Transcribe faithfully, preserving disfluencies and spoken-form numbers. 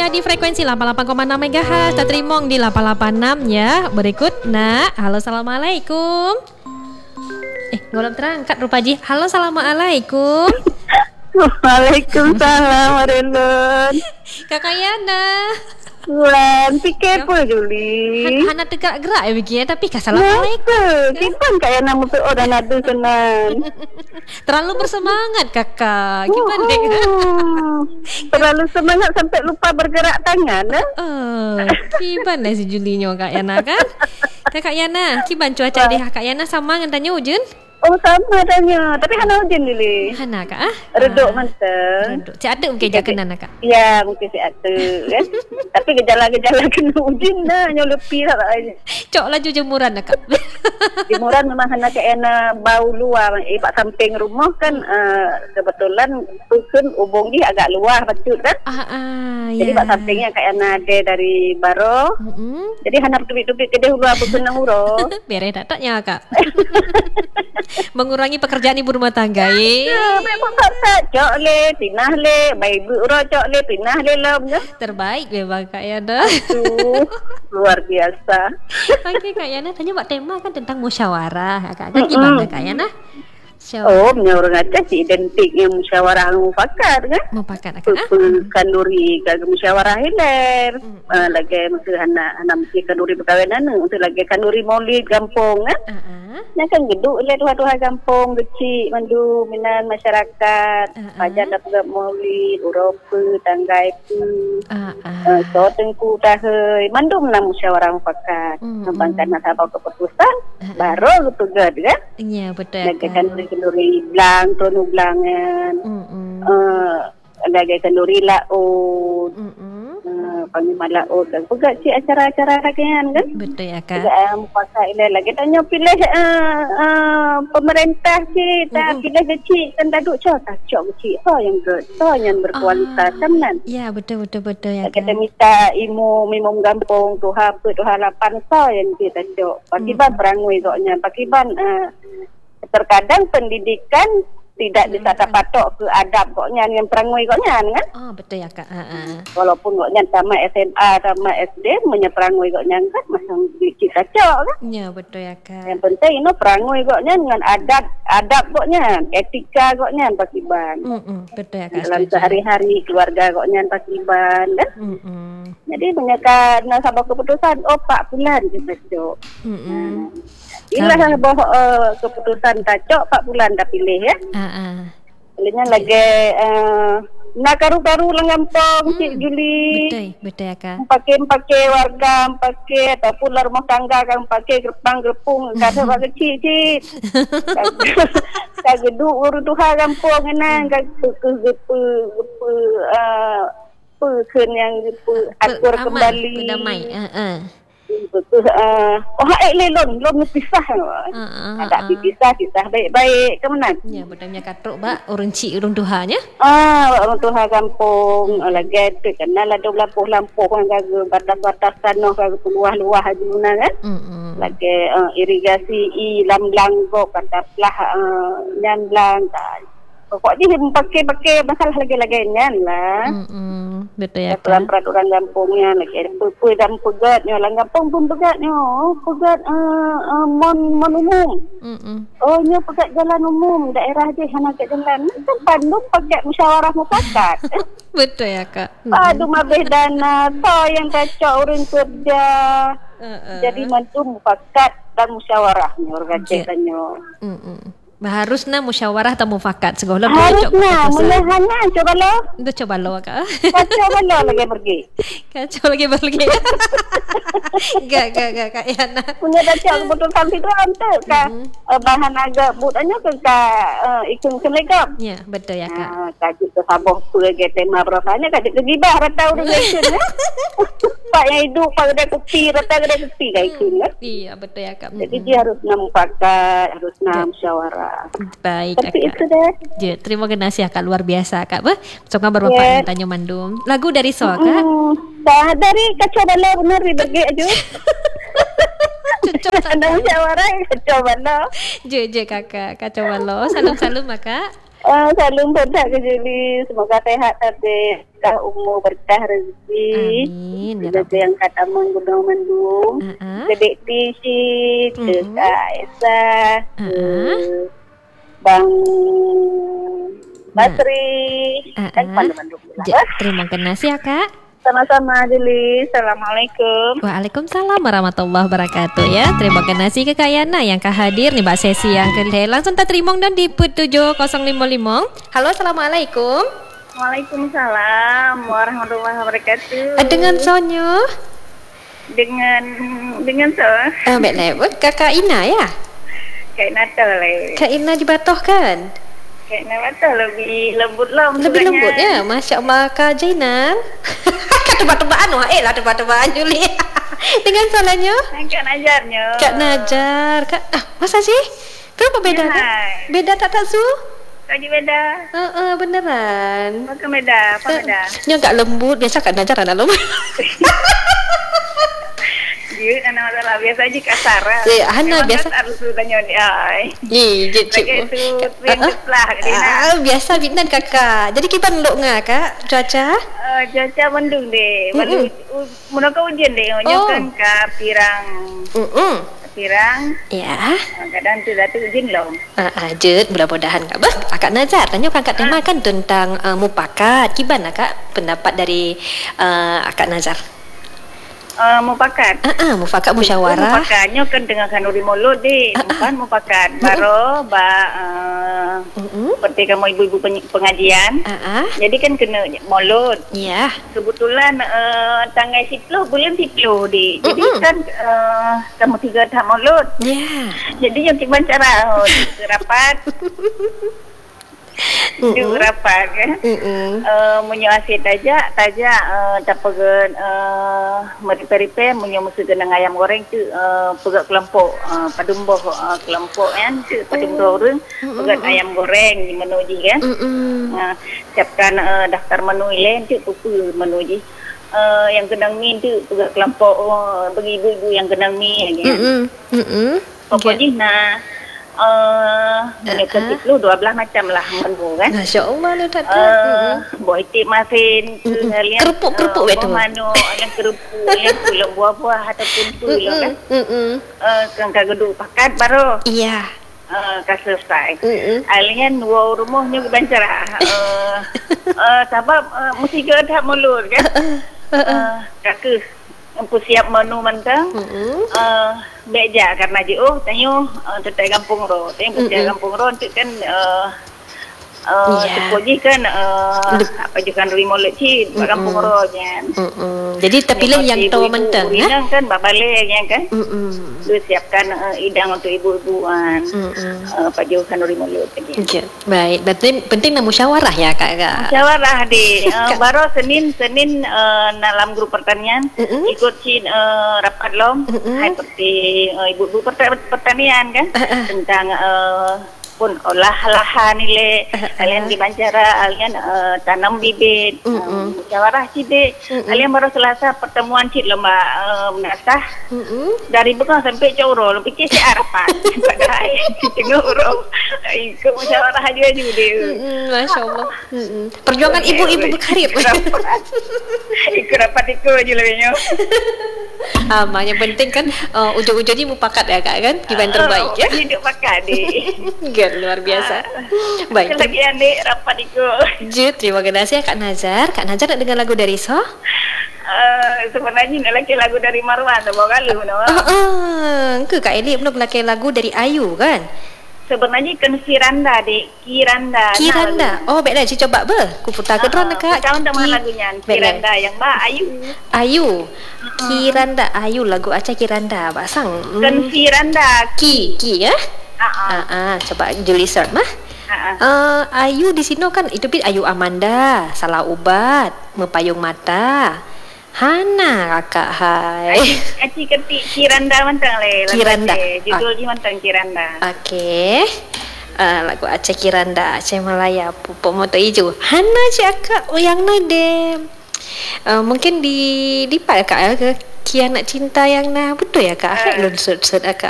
Suria di frekuensi lapan puluh lapan koma enam megahertz. Terima di lapan puluh lapan koma enam ya. Berikut nak. Halo, assalamualaikum. Eh, belum terangkat Rupaji. Halo, assalamualaikum. Waalaikumsalam Marilun. Kakak Yana. Wan, fikir apa Juli? Han, Hana tergerak-gerak ya fikir ya, tapi assalamualaikum. Simpan Kak Yana muka orang ada senang. Terlalu bersemangat kakak. Gimana dek? Terlalu semangat sampai lupa bergerak tangan eh? Oh, gimana si Julinyo Kak Yana kan? Kakak Yana, gimana cuaca di Kak Yana sama dengan tanya hujan? Oh sama tanya. Tapi Hana hujan dulu. Hana kak ah? Reduk ah. mantap. Reduk. Cik ada mungkin dia kena kak? Ya mungkin si ada kan. Tapi gejala-gejala kena hujan dah. Nyo lepi lah katanya. Cok laju jemuran lah kak. Jemuran memang Hana Kak Yana bau luar. Eh pak samping rumah kan uh, kebetulan pukun ubung dia agak luar patut kan. Ah, ah, jadi ya. pak sampingnya Kak Yana ada dari Baro. Mm-hmm. Jadi Hana tubik-tubik ke dia luar pukun nang uro. Beres datanya kak. Mengurangi pekerjaan ibu rumah tangga ye. Ya, memang tak cok le, pinah le, bayi ibu ro cok le, pinah le lah. Terbaik memang Kak Yana. Aduh, luar biasa. Okey Kak Yana tanya buat tema kan tentang musyawarah. Kak kan gimana Kak Yana? Oh, punya orang Aceh si identik yang musyawarah mufakat kan? Mufakat akan ah? Kanduri ke musyawarah hilir. Mm. Uh, lagi mesti anak anak mesti kanduri perkahwinan untuk lagi kanduri maulid kampung kan? Uh-uh. Yang kan geduk le tuha-tuha kampung kecil mandu minan masyarakat. Uh-uh. Pajar dapat maulid, urope, tanggai pu. Uh-uh. Uh, so tengku tahai mandu menang musyawarah mufakat. Uh-uh. Membangkan nasabah keputusan uh-uh. baru ketugad kan? Ya betul. Lagi kanduri kenduri belang, tonu belangan, uh, lagi kenduri laut, uh, panggil laut dan juga si acara-acara rakyat kan? Betul ya kak. Juga um, pasal ini lagi tanya pilih uh, uh, pemerintah si, tak pilih kecil kan duduk cak, tak cak kecil, so yang good, so yang berkualitas kan? Ya betul betul betul ya kak. Kita minta imu mimum gampung tuha apa tuha lapan so yang kita cak. Pakiban perangui soalnya, pakiban. Uh, Terkadang pendidikan tidak bisa terpatok ke adab koknya yang perangui koknya kan? Oh betul ya kak. Uh-uh. Walaupun koknya sama S M A sama S D menyeperangui koknya kan macam cita cok kan? Ya betul ya kak. Yang penting ini perangui koknya dengan adab adab koknya, etika koknya pakiban. Mm-mm. Betul ya kak. Dalam sehari-hari keluarga koknya pakiban kan? Mm-mm. Jadi menyekat nasabah keputusan oh pak bulan kita cok. Mm-mm. Inilah uh, bahwa uh, keputusan tak cok empat bulan dah pilih ya. Uh-uh. Pilihnya lagi uh, nak karu-karu lengampong hmm. Cik Juli. Betul, betul ya kak. Pakai-pakai warga, pakai ataupun lah rumah tangga kan pakai gerpang-gerpung kata pak kecil cik. Kak geduk uru tuha kampung enang kak gepe gepe uh, peken yang gepe atur kembali. Berdamai. Uh-uh. Betul uh, oh eh lelon lon pisah uh, uh, ada uh, pisah pisah baik-baik ke mana ya bedanya katruk bak orang cik orang tuhanya ah orang tuha kampung hmm. lagi tu kenal ada lampu-lampu kan gaga batas-batas tanah gaga luah-luah ajuna kan hmm. lagi uh, irigasi i lam-lang kok kata pelah uh, nyamblang tak pokoknya pakai-pakai masalah lagi-lagi lah. Hmm, betul ya kan. Peraturan kampungnya lagi pupui dan pegatnya lang kampung pun pegatnya. Pegat uh, uh, mon mon umum. Hmm. Oh nya pegat jalan umum daerah je hana kat jalan. Kan Bandung pakai musyawarah mufakat. Betul ya kak. Aduh mabeh dana to yang kacau orang kerja. Uh-uh. Jadi mantu mufakat dan musyawarahnya orang katanya. Hmm. Harusnya musyawarah atau mufakat sekolah harusnya mulainya coba lo udah coba lo kak coba lo lagi pergi kacau lagi pergi gak gak gak kak Yana punya dacak keputusan itu untuk kak bahan agak butanya ke kak ikut kelegap ya betul ya kak kaji ke sabah sebagai tema profilnya kaji ke gibah rata udah ikut pak yang hidup pak ada kopi rata ada kopi kayak ikut iya betul ya kak jadi dia harus mufakat harus musyawarah. Baik tapi kak. Itu deh. Je, terima kasih kak luar biasa kak. Bah, semoga bermanfaat yeah. Tanya Mandum. Lagu dari so kak. Mm, dari kacau bala benar dibagi aja. Kacau musyawarah kacau bala. Je je kakak kacau bala. Salam salam kak. Uh, salam berkah ke Juli. Semoga sehat tadi. Berkah umur, berkah rezeki. Amin. Ya Jaga yang kata menggunung mendung. Uh-uh. Kedek Tishi, ke Mm-hmm. Kak Esa, Uh-uh. ke Bang Basri. Uh-uh. Dan pandu-pandu pula. Ja, terima kasih ya Kak. Sama-sama Juli. Assalamualaikum. Waalaikumsalam warahmatullahi wabarakatuh ya. Terima kasih ke Kak Yana yang kah hadir nih Mbak sesi yang kedua. Langsung tak terima dan di put tujuh nol lima lima. Halo, assalamualaikum. Waalaikumsalam warahmatullahi wabarakatuh. Uh, dengan Sonyo. Dengan dengan so. Ah, uh, baik lewat Kakak Ina ya. Kak Nata le. Kak Ina dibatoh kan? Kak Nata lebih lembut lah. Lebih lembut ya. Masya Allah Kak Jainan. Tebak-tebakan wah eh lah tebak-tebakan Juli. Dengan salahnya Kak Najarnya. Kak Najar Kak, ah, masa sih? Kenapa beda ya, kan? Beda tak tak su? Kaji beda. Uh, uh, beneran. Maka beda, apa beda? Nya agak lembut, biasa Kak Najar ada lembut. Dia anak masalah biasa aja kasar. Eh, Hana biasa. Harus tanya ni ai. Ye, je cik. Itu ringkeslah Dina. Ah, biasa Vietnam Kakak. Jadi kita meluk ngah Kak cuaca? Uh, cuaca mendung deh. Mendung. Mun kau ujian deh, nyokan ka pirang. Heeh. Pirang. Ya. Kadang tu dah tu ujian loh. Ah, uh, je mudah-mudahan Kak. Bah, Kak Nazar tanya Kak tema kan tentang uh, mupakat. Gimana Kak pendapat dari uh, Kak Nazar? Uh, mupakat. Ah, uh, uh, mufakat musyawarah. Mupakatnya kan dengan kanuri mulut deh. Uh, uh. Bukan mupakat. Baru ba uh, uh-uh. seperti kamu ibu-ibu pengajian. Uh, uh. Jadi kan kena mulut. Ya. Yeah. Kebetulan uh, tanggal sepuluh bulan sepuluh deh. Jadi uh-uh. kan uh, kamu tiga tak mulut. Ya. Yeah. Jadi yang tiba cara oh, rapat. Duk rapat kan. Uh, menyuasi tajak, tajak uh, tak pegan uh, meripeh-ripeh menyusu dengan ayam goreng tu uh, pegat kelompok uh, padumboh uh, kelompok kan tu padumboh orang pegat ayam goreng di menu ji kan. Uh, siapkan uh, daftar menu lain tu pupu menu ji. Uh, yang kenang mi tu pegat kelompok uh, bagi ibu-ibu yang kenang mi kan. Hmm. Pokoknya nah Uh, menyukai sepuluh dua belas macam lah menu kan. Masya Allah lu tak tahu. Uh, buah itik masin, kalian kerupuk-kerupuk uh, betul. Buah manu, yang kerupuk, yang pulau buah-buah ataupun pulau kan. Uh, kangka geduk pakat baru. Iya. Uh, kas selesai. Alian dua rumahnya bancara. Uh, uh, sebab uh, mesti gedak mulut kan. Uh, kakak empu siap menu mentang. Uh, beja karena je oh tanya uh, tetai kampung ro tanya tetai kampung ro tu kan uh, uh, yeah. Sepoji kan uh, apa juga kan remote ci kampung ro nya. Jadi terpilih yang tahu mentang ha kan babale yang kan dia siapkan uh, idang untuk ibu-ibuan uh, paju kan remote tadi. Okay. Baik, berarti penting nak musyawarah ya Kak Kak. Musyawarah di uh, baru Senin Senin uh, dalam grup pertanian uh-uh. ikut cin uh, rapat lom uh-uh. hai seperti uh, ibu-ibu pertanian kan uh-uh. tentang uh, pun olah lahan nilai uh-uh. kalian di Banjara kalian uh, tanam bibit uh-uh. uh, musyawarah cide uh-uh. kalian baru Selasa pertemuan cid lomba uh, menasah uh-uh. dari bekang sampai Cauro fikir si arapat padahal tengok urang ikut musyawarah aja aja deh. Masya Allah. Uh-uh. Perjuangan okay, ibu-ibu berkarir. Ikut rapat ikut aja lah punya. Ah, yang penting kan uh, ujung-ujungnya mupakat ya Kak kan, gimana terbaik ya. Hidup pakat deh. Gak luar biasa. Baik. Lagi adik rapat ikut. Jut, terima kasih ya Kak Nazar. Kak Nazar nak dengar lagu dari So? Uh, sebenarnya nak laki lagu dari Marwan sebuah kali mana? Ah, ah, ke Kak Eli pernah laki lagu dari Ayu kan? Sebenarnya kan Kiranda dek, Kiranda. Kiranda. Oh, baiklah saya coba ber. Ku putar ke drone Kak. Tahu nama lagunya Kiranda yang ba Ayu. Ayu. Kiranda Ayu lagu Aceh Kiranda. Basang. Kan Kiranda. Ki, ki ya? Ah ah. Coba Juli search mah. Uh, Ayu di sini kan itu pun Ayu Amanda, salah ubat, mepayung mata. Hana kakak hai. Aci ketik Kiranda mantang le. Kiranda. Judul di mantang Kiranda. Okey. Uh, lagu Aceh Kiranda, Aceh Malaya, pupuk motor hijau. Hana cakap oh, yang nade. Uh, mungkin di di part kak ke Kianat Cinta yang nah betul ya kak. Uh, Lun search search kak